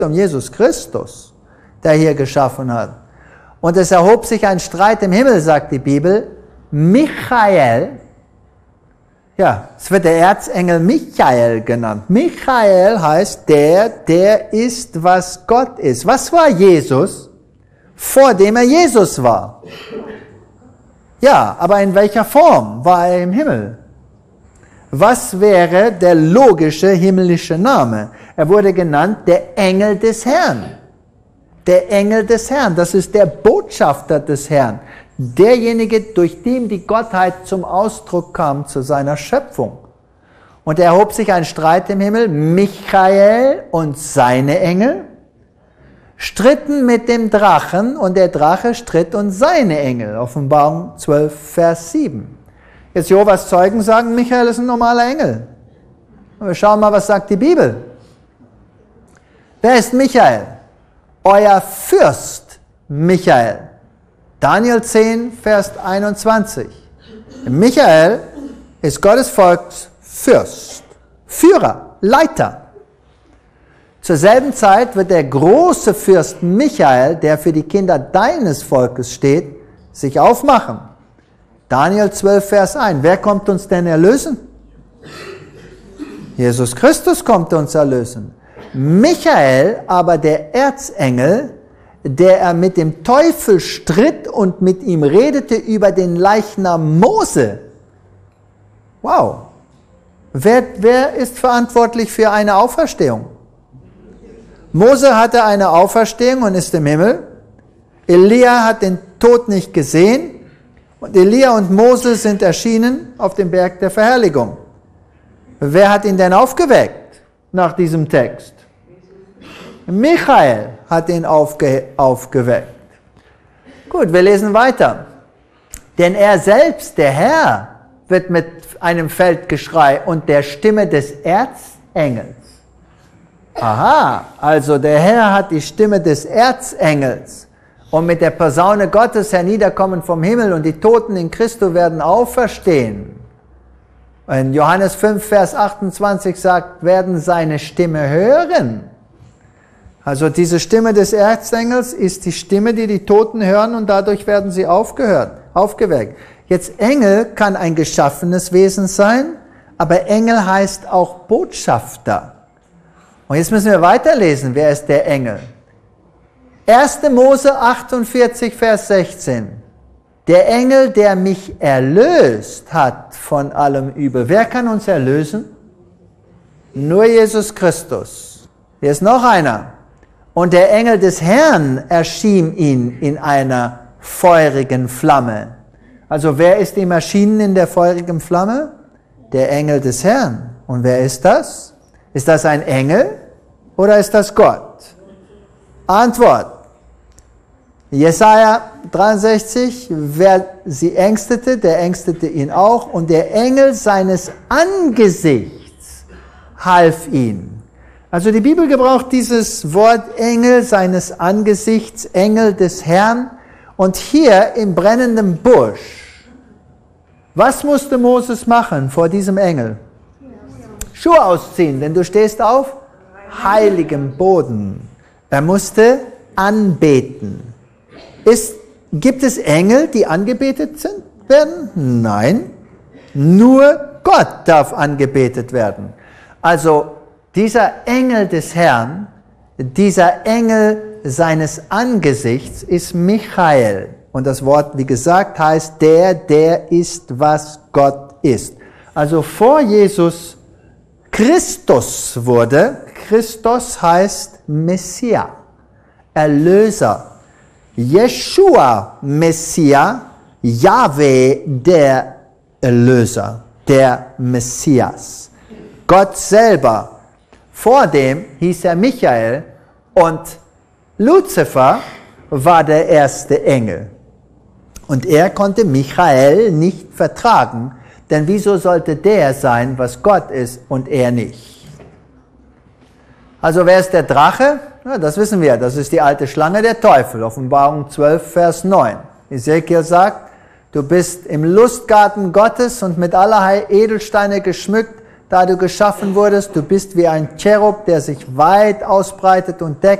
um Jesus Christus, der hier geschaffen hat. Und es erhob sich ein Streit im Himmel, sagt die Bibel. Michael, ja, es wird der Erzengel Michael genannt. Michael heißt der ist, was Gott ist. Was war Jesus, vor dem er Jesus war? Ja, aber in welcher Form war er im Himmel? Was wäre der logische himmlische Name? Er wurde genannt der Engel des Herrn. Der Engel des Herrn, das ist der Botschafter des Herrn. Derjenige, durch den die Gottheit zum Ausdruck kam zu seiner Schöpfung. Und er erhob sich ein Streit im Himmel. Michael und seine Engel stritten mit dem Drachen und der Drache stritt und seine Engel. Offenbarung 12, Vers 7. Jetzt Jehovas Zeugen sagen, Michael ist ein normaler Engel. Und wir schauen mal, was sagt die Bibel. Wer ist Michael? Euer Fürst Michael. Daniel 10, Vers 21. Michael ist Gottes Volks Fürst, Führer, Leiter. Zur selben Zeit wird der große Fürst Michael, der für die Kinder deines Volkes steht, sich aufmachen. Daniel 12, Vers 1. Wer kommt uns denn erlösen? Jesus Christus kommt uns erlösen. Michael, aber der Erzengel, der er mit dem Teufel stritt und mit ihm redete über den Leichnam Mose. Wow. Wer ist verantwortlich für eine Auferstehung? Mose hatte eine Auferstehung und ist im Himmel. Elia hat den Tod nicht gesehen. Und Elia und Mose sind erschienen auf dem Berg der Verherrlichung. Wer hat ihn denn aufgeweckt nach diesem Text? Michael hat ihn aufgeweckt. Gut, wir lesen weiter. Denn er selbst, der Herr, wird mit einem Feldgeschrei und der Stimme des Erzengels. Aha, also der Herr hat die Stimme des Erzengels und mit der Posaune Gottes herniederkommen vom Himmel und die Toten in Christo werden auferstehen. In Johannes 5, Vers 28 sagt, werden seine Stimme hören. Also diese Stimme des Erzengels ist die Stimme, die die Toten hören und dadurch werden sie aufgeweckt. Jetzt Engel kann ein geschaffenes Wesen sein, aber Engel heißt auch Botschafter. Und jetzt müssen wir weiterlesen, wer ist der Engel? 1. Mose 48, Vers 16. Der Engel, der mich erlöst hat von allem Übel. Wer kann uns erlösen? Nur Jesus Christus. Hier ist noch einer. Und der Engel des Herrn erschien ihm in einer feurigen Flamme. Also wer ist ihm erschienen in der feurigen Flamme? Der Engel des Herrn. Und wer ist das? Ist das ein Engel oder ist das Gott? Antwort. Jesaja 63, wer sie ängstete, der ängstete ihn auch. Und der Engel seines Angesichts half ihm. Also die Bibel gebraucht dieses Wort Engel seines Angesichts, Engel des Herrn. Und hier im brennenden Busch, was musste Moses machen vor diesem Engel? Schuhe ausziehen, denn du stehst auf heiligem Boden. Er musste anbeten. Gibt es Engel, die angebetet werden? Nein. Nur Gott darf angebetet werden. Also dieser Engel des Herrn, dieser Engel seines Angesichts ist Michael. Und das Wort, wie gesagt, heißt der ist, was Gott ist. Also vor Jesus Christus wurde, Christus heißt Messias, Erlöser. Jeshua, Messias, Jahwe, der Erlöser, der Messias. Gott selber. Vor dem hieß er Michael und Luzifer war der erste Engel. Und er konnte Michael nicht vertragen, denn wieso sollte der sein, was Gott ist und er nicht? Also wer ist der Drache? Ja, das wissen wir, das ist die alte Schlange, der Teufel. Offenbarung 12, Vers 9. Ezekiel sagt, du bist im Lustgarten Gottes und mit allerlei Edelsteine geschmückt, da du geschaffen wurdest. Du bist wie ein Cherub, der sich weit ausbreitet und deckt.